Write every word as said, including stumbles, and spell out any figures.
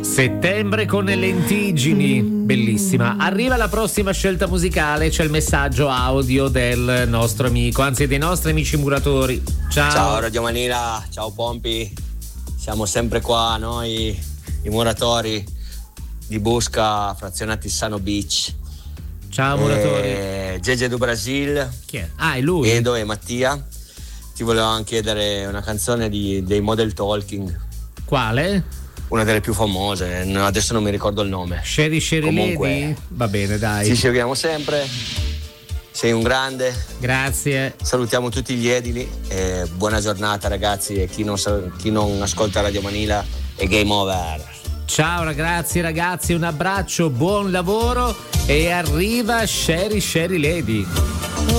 Settembre con le lentiggini, bellissima. Arriva la prossima scelta musicale, c'è il messaggio audio del nostro amico, anzi dei nostri amici muratori. Ciao. Ciao Radio Manila, ciao Pompi. Siamo sempre qua noi, i muratori di Busca, frazionati Sano Beach. Ciao muratori. E Gege do Brasil. Chi è? Ah, è lui. Edo e Mattia. Ti volevamo chiedere una canzone di, dei Model Talking. Quale? Una delle più famose, adesso non mi ricordo il nome. Sherry Sherry Comunque, Lady? Va bene, dai. Ci seguiamo sempre. Sei un grande. Grazie. Salutiamo tutti gli edili e buona giornata ragazzi, e chi non, chi non ascolta Radio Manila è game over. Ciao ragazzi, ragazzi, un abbraccio, buon lavoro e arriva Sherry Sherry Lady.